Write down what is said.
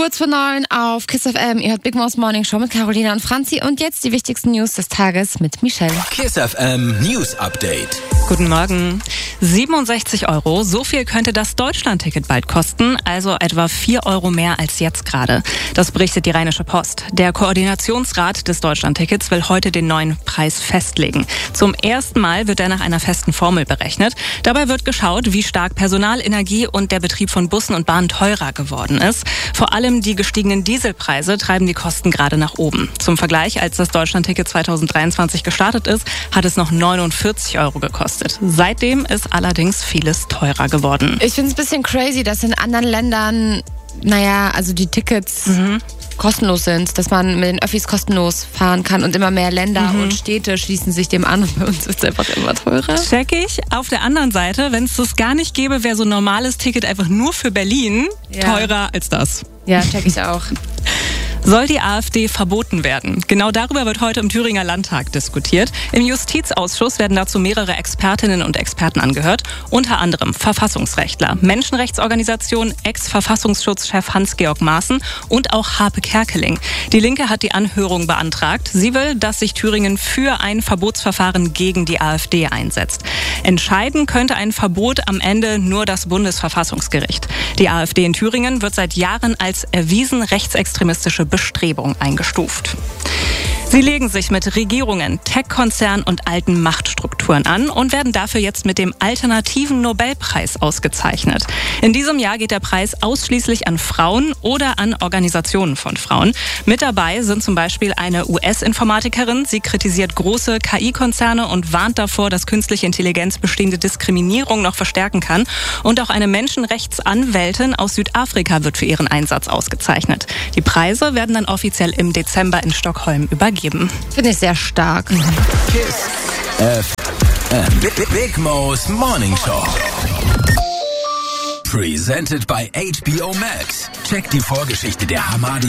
Kurz vor 9 auf KISS FM. Ihr hört Big Mo's Morning Show mit Carolina und Franzi. Und jetzt die wichtigsten News des Tages mit Michelle. KISS FM News Update. Guten Morgen. 67 €, so viel könnte das Deutschlandticket bald kosten, also etwa 4 € mehr als jetzt gerade. Das berichtet die Rheinische Post. Der Koordinationsrat des Deutschlandtickets will heute den neuen Preis festlegen. Zum ersten Mal wird er nach einer festen Formel berechnet. Dabei wird geschaut, wie stark Personal, Energie und der Betrieb von Bussen und Bahnen teurer geworden ist. Vor allem die gestiegenen Dieselpreise treiben die Kosten gerade nach oben. Zum Vergleich, als das Deutschlandticket 2023 gestartet ist, hat es noch 49 € gekostet. Seitdem ist allerdings vieles teurer geworden. Ich finde es ein bisschen crazy, dass in anderen Ländern, also die Tickets kostenlos sind, dass man mit den Öffis kostenlos fahren kann und immer mehr Länder und Städte schließen sich dem an und bei uns ist es einfach immer teurer. Check ich. Auf der anderen Seite, wenn es das gar nicht gäbe, wäre so ein normales Ticket einfach nur für Berlin teurer als das. Ja, check ich auch. Soll die AfD verboten werden? Genau darüber wird heute im Thüringer Landtag diskutiert. Im Justizausschuss werden dazu mehrere Expertinnen und Experten angehört, unter anderem Verfassungsrechtler, Menschenrechtsorganisation, Ex-Verfassungsschutzchef Hans-Georg Maaßen und auch Harpe Kerkeling. Die Linke hat die Anhörung beantragt. Sie will, dass sich Thüringen für ein Verbotsverfahren gegen die AfD einsetzt. Entscheiden könnte ein Verbot am Ende nur das Bundesverfassungsgericht. Die AfD in Thüringen wird seit Jahren als erwiesen rechtsextremistische Bestrebung eingestuft. Sie legen sich mit Regierungen, Tech-Konzernen und alten Machtstrukturen an und werden dafür jetzt mit dem alternativen Nobelpreis ausgezeichnet. In diesem Jahr geht der Preis ausschließlich an Frauen oder an Organisationen von Frauen. Mit dabei sind zum Beispiel eine US-Informatikerin. Sie kritisiert große KI-Konzerne und warnt davor, dass künstliche Intelligenz bestehende Diskriminierung noch verstärken kann. Und auch eine Menschenrechtsanwältin aus Südafrika wird für ihren Einsatz ausgezeichnet. Die Preise werden dann offiziell im Dezember in Stockholm übergeben. Finde ich sehr stark. KISS FM. Big Mo's Morning Show. Presented by HBO Max. Check die Vorgeschichte der Hamadi